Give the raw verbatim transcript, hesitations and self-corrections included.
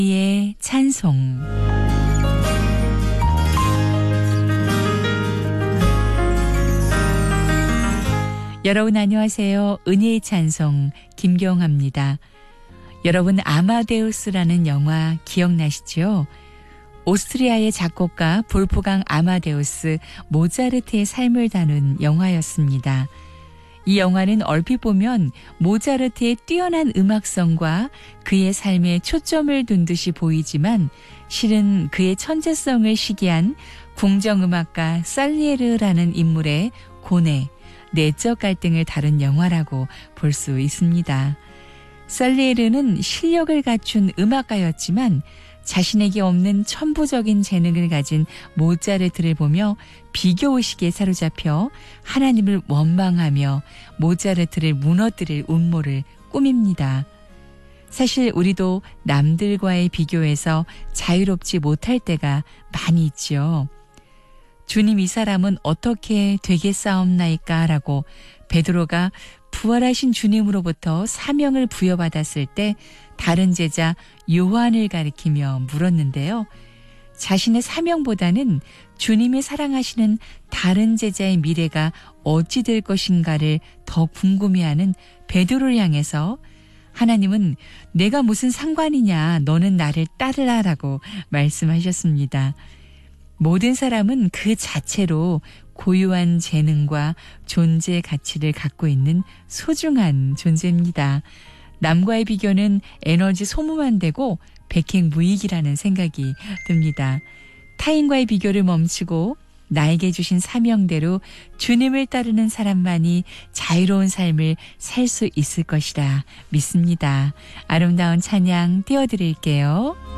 의 찬송. 여러분 안녕하세요. 은혜의 찬송 김경아입니다. 여러분 아마데우스라는 영화 기억나시죠? 오스트리아의 작곡가 볼프강 아마데우스 모차르트의 삶을 다룬 영화였습니다. 이 영화는 얼핏 보면 모차르트의 뛰어난 음악성과 그의 삶에 초점을 둔 듯이 보이지만 실은 그의 천재성을 시기한 궁정음악가 살리에르라는 인물의 고뇌, 내적 갈등을 다룬 영화라고 볼 수 있습니다. 살리에르는 실력을 갖춘 음악가였지만 자신에게 없는 천부적인 재능을 가진 모차르트를 보며 비교의식에 사로잡혀 하나님을 원망하며 모차르트를 무너뜨릴 음모를 꾸밉니다. 사실 우리도 남들과의 비교에서 자유롭지 못할 때가 많이 있지요. 주님, 이 사람은 어떻게 되겠사옵나이까? 라고 베드로가 부활하신 주님으로부터 사명을 부여받았을 때 다른 제자 요한을 가리키며 물었는데요. 자신의 사명보다는 주님이 사랑하시는 다른 제자의 미래가 어찌 될 것인가를 더 궁금해하는 베드로를 향해서 하나님은 내가 무슨 상관이냐, 너는 나를 따르라라고 말씀하셨습니다. 모든 사람은 그 자체로 고유한 재능과 존재 가치를 갖고 있는 소중한 존재입니다. 남과의 비교는 에너지 소모만 되고 백행무익이라는 생각이 듭니다. 타인과의 비교를 멈추고 나에게 주신 사명대로 주님을 따르는 사람만이 자유로운 삶을 살 수 있을 것이라 믿습니다. 아름다운 찬양 띄워드릴게요.